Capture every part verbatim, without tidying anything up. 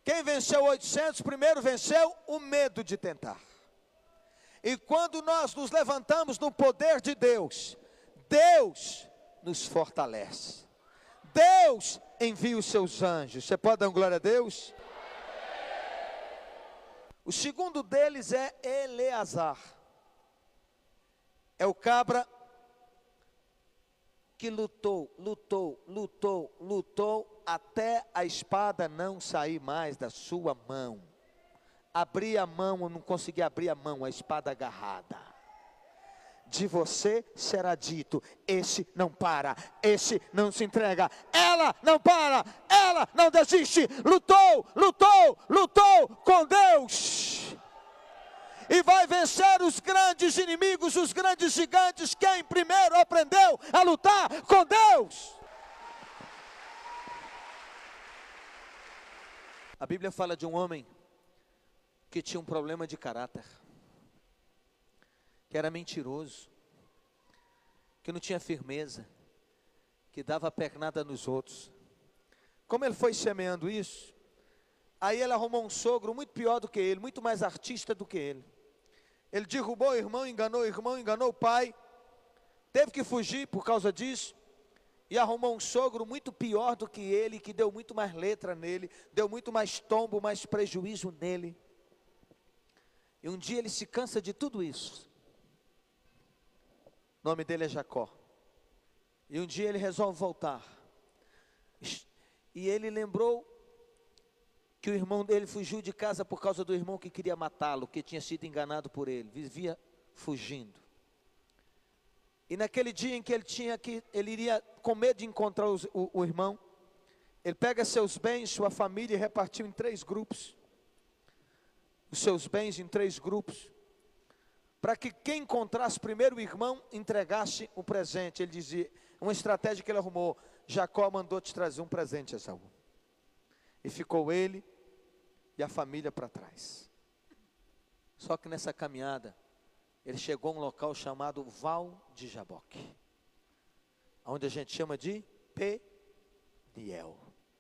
Quem venceu oitocentos, primeiro venceu o medo de tentar. E quando nós nos levantamos no poder de Deus, Deus nos fortalece. Deus envia os seus anjos. Você pode dar uma glória a Deus? O segundo deles é Eleazar. É o cabra que lutou, lutou, lutou, lutou, até a espada não sair mais da sua mão. Abria a mão, não conseguia abrir a mão, a espada agarrada. De você será dito: esse não para, esse não se entrega, ela não para, ela não desiste. Lutou, lutou, lutou com Deus. E vai vencer os grandes inimigos, os grandes gigantes. Quem primeiro aprendeu a lutar com Deus? A Bíblia fala de um homem que tinha um problema de caráter, que era mentiroso, que não tinha firmeza, que dava pernada nos outros. Como ele foi semeando isso, aí ele arrumou um sogro muito pior do que ele, muito mais artista do que ele. Ele derrubou o irmão, enganou o irmão, enganou o pai, teve que fugir por causa disso, e arrumou um sogro muito pior do que ele, que deu muito mais letra nele, deu muito mais tombo, mais prejuízo nele. E um dia ele se cansa de tudo isso. O nome dele é Jacó. E um dia ele resolve voltar. E ele lembrou que o irmão dele fugiu de casa por causa do irmão que queria matá-lo, que tinha sido enganado por ele, vivia fugindo. E naquele dia em que ele tinha que, ele iria com medo de encontrar os, o, o irmão, ele pega seus bens, sua família, e repartiu em três grupos. Os seus bens em três grupos, para que quem encontrasse primeiro o irmão, entregasse o presente. Ele dizia, uma estratégia que ele arrumou: Jacó mandou te trazer um presente, Esaú. E ficou ele e a família para trás. Só que nessa caminhada, ele chegou a um local chamado Val de Jaboque, onde a gente chama de Peniel.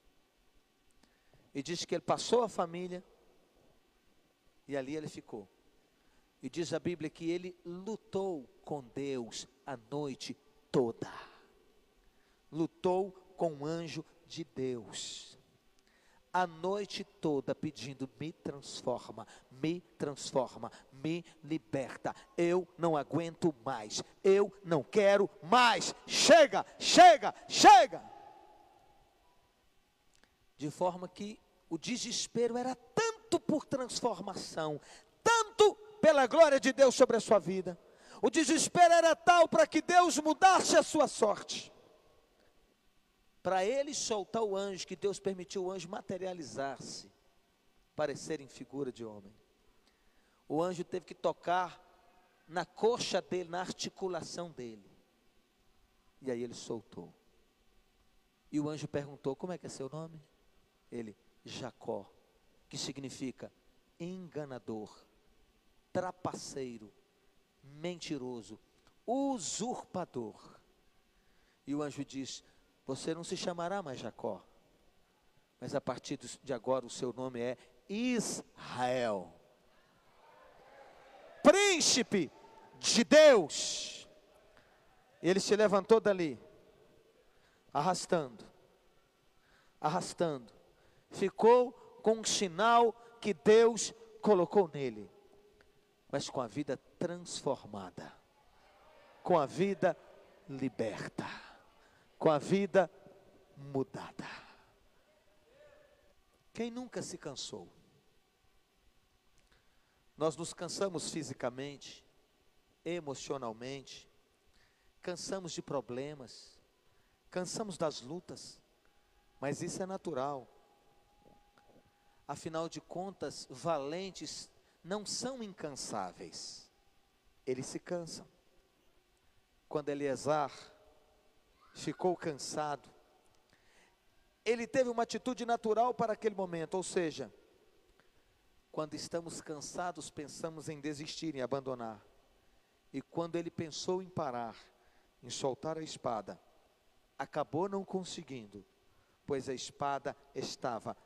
E diz que ele passou a família, e ali ele ficou. E diz a Bíblia que ele lutou com Deus a noite toda. Lutou com o anjo de Deus a noite toda, pedindo: me transforma, me transforma, me liberta. Eu não aguento mais, eu não quero mais. Chega, chega, chega. De forma que o desespero era tanto por transformação, tanto pela glória de Deus sobre a sua vida. O desespero era tal para que Deus mudasse a sua sorte. Para ele soltar o anjo, que Deus permitiu o anjo materializar-se, parecer em figura de homem. O anjo teve que tocar na coxa dele, na articulação dele. E aí ele soltou. E o anjo perguntou: como é que é seu nome? Ele: Jacó, que significa enganador, trapaceiro, mentiroso, usurpador. E o anjo diz: você não se chamará mais Jacó, mas a partir de agora o seu nome é Israel, príncipe de Deus. Ele se levantou dali, arrastando, arrastando, ficou com um sinal que Deus colocou nele, mas com a vida transformada, com a vida liberta, com a vida mudada. Quem nunca se cansou? Nós nos cansamos fisicamente, emocionalmente, cansamos de problemas, cansamos das lutas, mas isso é natural. Afinal de contas, valentes não são incansáveis, eles se cansam. Quando Eleazar ficou cansado, ele teve uma atitude natural para aquele momento, ou seja, quando estamos cansados, pensamos em desistir, em abandonar. E quando ele pensou em parar, em soltar a espada, acabou não conseguindo, pois a espada estava